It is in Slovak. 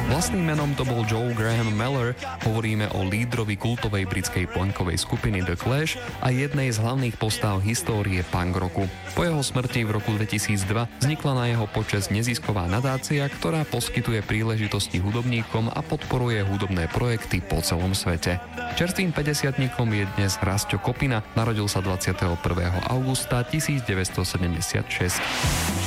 Vlastným menom to bol Joe Graham Mellor, hovoríme o lídrovi kultovej britskej punkovej skupiny The Clash a jednej z hlavných postáv histórie punk roku. Po jeho smrti v roku 2002 vznikla na jeho počesť nezisková nadácia, ktorá poskytuje príležitosti hudobníkom a podporuje hudobné projekty po celom svete. Čerstvým 50-tníkom je dnes Rasťo Kopina, narodil sa 21. augusta 1976.